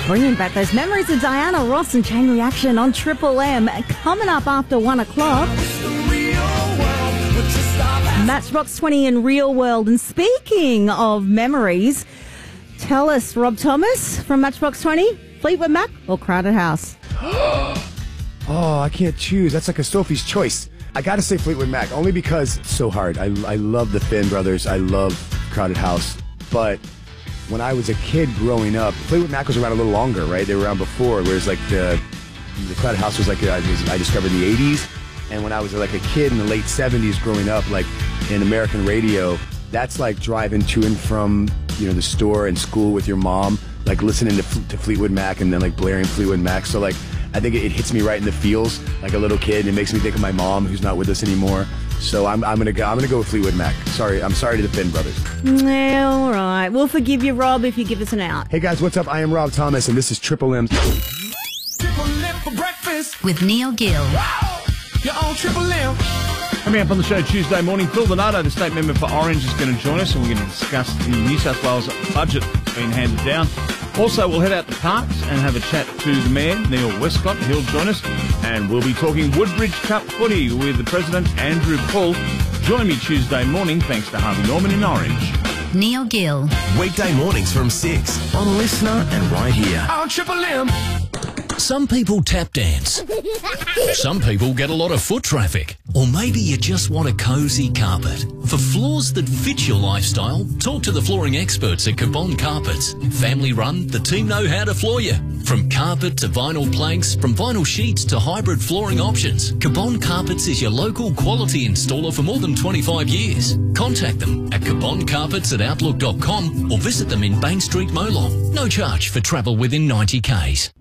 Bringing back those memories of Diana Ross and Chain Reaction on Triple M. Coming up after 1 o'clock. Matchbox 20 in Real World. And speaking of memories, tell us, Rob Thomas from Matchbox 20, Fleetwood Mac or Crowded House? Oh, I can't choose. That's like a Sophie's choice. I got to say Fleetwood Mac, only because it's so hard. I love the Finn Brothers. I love Crowded House. But when I was a kid growing up, Fleetwood Mac was around a little longer, right? They were around before, whereas like the Crowded House was like, I discovered in the 80s. And when I was like a kid in the late 70s growing up, like in American radio, that's like driving to and from, the store and school with your mom, like listening to Fleetwood Mac and then like blaring Fleetwood Mac. So like, I think it hits me right in the feels, like a little kid, and it makes me think of my mom, who's not with us anymore. So I'm gonna go with Fleetwood Mac. I'm sorry to the Finn Brothers. All right, we'll forgive you, Rob, if you give us an out. Hey guys, what's up? I am Rob Thomas, and this is Triple M. Triple M for breakfast with Neil Gill. Wow. You're on Triple M. Coming up on the show Tuesday morning, Phil Donato, the state member for Orange, is going to join us, and we're going to discuss the New South Wales budget that's been handed down. Also, we'll head out to Parks and have a chat to the Mayor, Neil Westcott. He'll join us. And we'll be talking Woodbridge Cup footy with the President, Andrew Pull. Join me Tuesday morning, thanks to Harvey Norman in Orange. Neil Gill. Weekday mornings from 6 on Listener and right here. On Triple M. Some people tap dance. Some people get a lot of foot traffic. Or maybe you just want a cosy carpet. For floors that fit your lifestyle, talk to the flooring experts at Cabon Carpets. Family run, the team know how to floor you. From carpet to vinyl planks, from vinyl sheets to hybrid flooring options, Cabon Carpets is your local quality installer for more than 25 years. Contact them at caboncarpets@outlook.com or visit them in Bain Street, Molong. No charge for travel within 90 k's.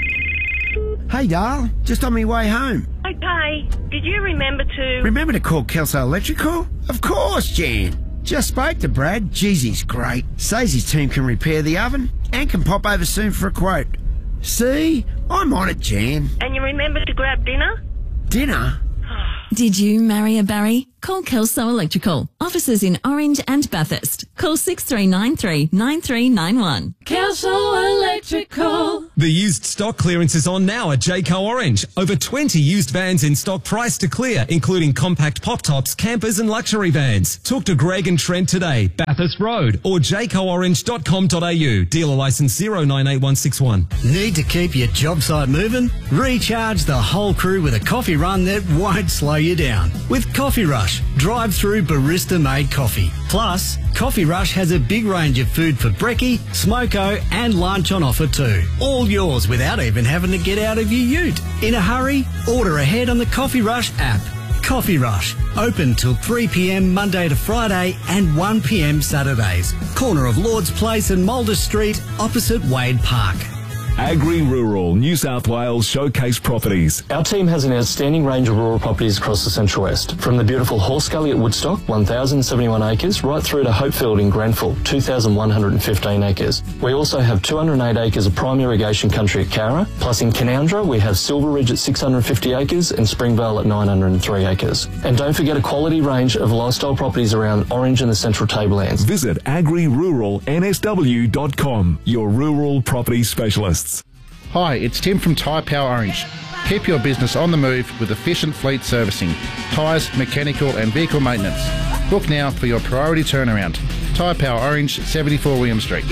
Hey, Darl, just on my way home. Okay, did you remember to call Kelso Electrical? Of course, Jan. Just spoke to Brad. Jeez, he's great. Says his team can repair the oven and can pop over soon for a quote. See? I'm on it, Jan. And you remember to grab dinner? Dinner? Did you marry a Barry? Call Kelso Electrical. Offices in Orange and Bathurst. Call 6393 9391. Kelso Electrical. The used stock clearance is on now at Jayco Orange. Over 20 used vans in stock priced to clear, including compact pop-tops, campers and luxury vans. Talk to Greg and Trent today, Bathurst Road, or jaycoorange.com.au. Dealer licence 098161. Need to keep your job site moving? Recharge the whole crew with a coffee run that won't slow you down. With Coffee Rush, drive-through barista-made coffee. Plus, Coffee Rush has a big range of food for brekkie, smoko and lunch on offer too. All yours without even having to get out of your ute. In a hurry? Order ahead on the Coffee Rush app. Coffee Rush, open till 3 p.m. Monday to Friday and 1 p.m. Saturdays. Corner of Lord's Place and Mulder Street, opposite Wade Park. Agri-Rural New South Wales Showcase Properties. Our team has an outstanding range of rural properties across the Central West, from the beautiful Horse Gully at Woodstock, 1,071 acres, right through to Hopefield in Grenfell, 2,115 acres. We also have 208 acres of prime irrigation country at Cowra, plus in Canoundra we have Silver Ridge at 650 acres and Springvale at 903 acres. And don't forget a quality range of lifestyle properties around Orange and the Central Tablelands. Visit agriruralnsw.com, your rural property specialists. Hi, it's Tim from Tyre Power Orange. Keep your business on the move with efficient fleet servicing, tyres, mechanical and vehicle maintenance. Book now for your priority turnaround. Tyre Power Orange, 74 William Street.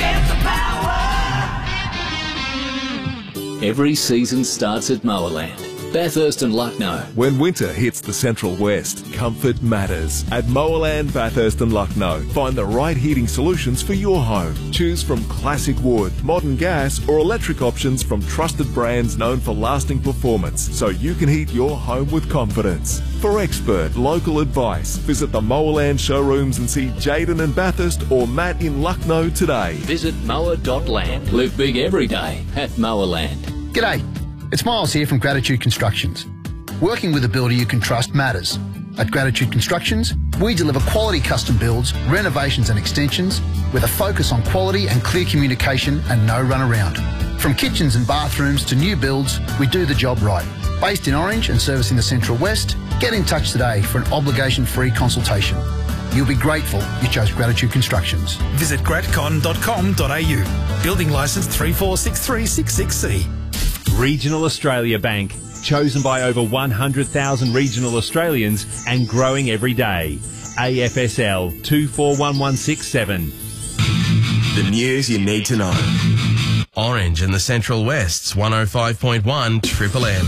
Every season starts at Mowerland. Bathurst and Lucknow. When winter hits the Central West, comfort matters. At Mowerland, Bathurst and Lucknow, find the right heating solutions for your home. Choose from classic wood, modern gas or electric options from trusted brands known for lasting performance, so you can heat your home with confidence. For expert local advice, visit the Mowerland showrooms and see Jaden in Bathurst or Matt in Lucknow today. Visit mower.land. Live big every day at Mowerland. G'day. It's Miles here from Gratitude Constructions. Working with a builder you can trust matters. At Gratitude Constructions, we deliver quality custom builds, renovations and extensions with a focus on quality and clear communication and no runaround. From kitchens and bathrooms to new builds, we do the job right. Based in Orange and servicing the Central West, get in touch today for an obligation-free consultation. You'll be grateful you chose Gratitude Constructions. Visit gratcon.com.au. Building licence 346366C. Regional Australia Bank, chosen by over 100,000 regional Australians and growing every day. AFSL 241167. The news you need to know. Orange in the Central West's 105.1 Triple M.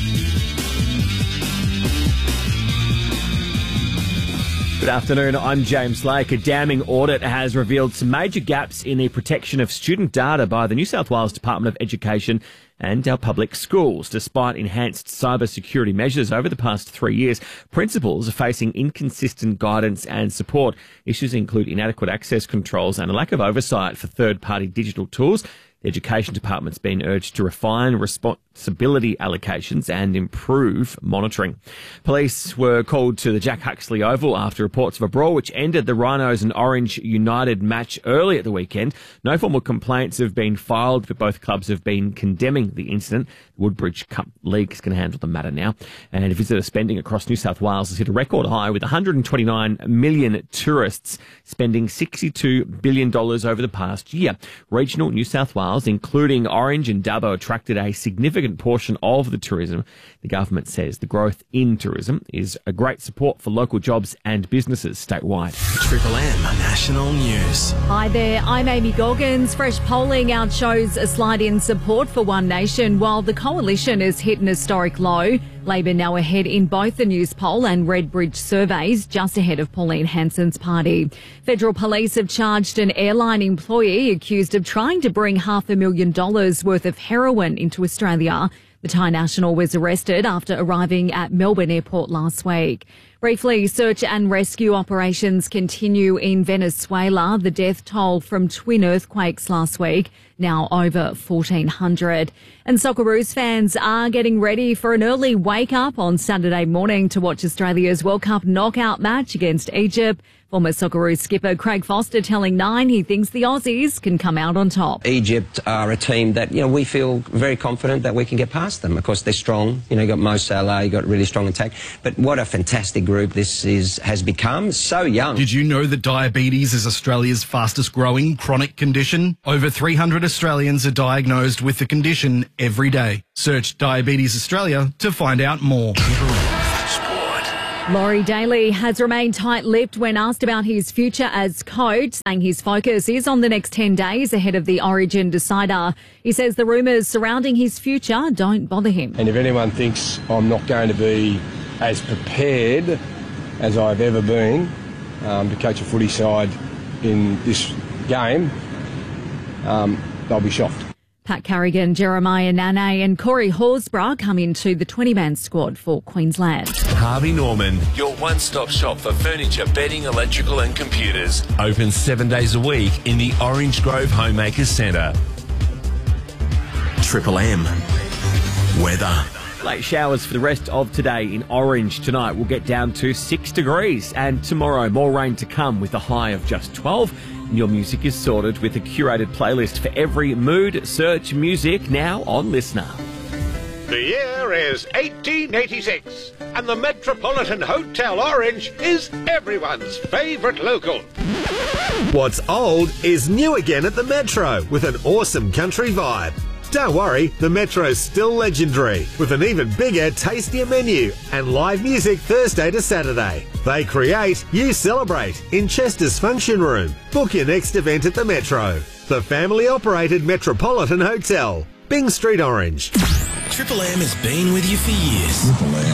Good afternoon, I'm James Lake. A damning audit has revealed some major gaps in the protection of student data by the New South Wales Department of Education and our public schools. Despite enhanced cyber security measures over the past 3 years, principals are facing inconsistent guidance and support. Issues include inadequate access controls and a lack of oversight for third-party digital tools. The Education Department's been urged to refine responsibility allocations and improve monitoring. Police were called to the Jack Huxley Oval after reports of a brawl which ended the Rhinos and Orange United match early at the weekend. No formal complaints have been filed, but both clubs have been condemning the incident. The Woodbridge Cup League is going to handle the matter now. And visitor spending across New South Wales has hit a record high, with 129 million tourists spending $62 billion over the past year. Regional New South Wales, including Orange and Dubbo, attracted a significant portion of the tourism. The government says the growth in tourism is a great support for local jobs and businesses statewide. Triple M National News. Hi there, I'm Amy Goggins. Fresh polling outshows a slide in support for One Nation, while the coalition has hit an historic low. Labor now ahead in both the News poll and Redbridge surveys, just ahead of Pauline Hanson's party. Federal police have charged an airline employee accused of trying to bring $500,000 worth of heroin into Australia. The Thai national was arrested after arriving at Melbourne Airport last week. Briefly, search and rescue operations continue in Venezuela. The death toll from twin earthquakes last week, now over 1,400. And Socceroos fans are getting ready for an early wake-up on Saturday morning to watch Australia's World Cup knockout match against Egypt. Former Socceroos skipper Craig Foster telling Nine he thinks the Aussies can come out on top. Egypt are a team that, we feel very confident that we can get past them. Of course, they're strong. You got Mo Salah, you got really strong attack. But what a fantastic group this has become. So young. Did you know that diabetes is Australia's fastest growing chronic condition? Over 300 Australians are diagnosed with the condition every day. Search Diabetes Australia to find out more. Laurie Daly has remained tight-lipped when asked about his future as coach, saying his focus is on the next 10 days ahead of the Origin decider. He says the rumours surrounding his future don't bother him. And if anyone thinks I'm not going to be as prepared as I've ever been to coach a footy side in this game, they'll be shocked. Pat Carrigan, Jeremiah Nane and Corey Horsburgh come into the 20-man squad for Queensland. Harvey Norman, your one-stop shop for furniture, bedding, electrical and computers. Open 7 days a week in the Orange Grove Homemakers Centre. Triple M weather. Late showers for the rest of today in Orange. Tonight we'll get down to 6 degrees, and tomorrow more rain to come with a high of just 12. Your music is sorted with a curated playlist for every mood. Search music now on Listener. The year is 1886, and the Metropolitan Hotel Orange is everyone's favourite local. What's old is new again at the Metro, with an awesome country vibe. Don't worry, the Metro's still legendary, with an even bigger, tastier menu and live music Thursday to Saturday. They create, you celebrate, in Chester's Function Room. Book your next event at the Metro. The family-operated Metropolitan Hotel, Byng Street, Orange. Triple M has been with you for years.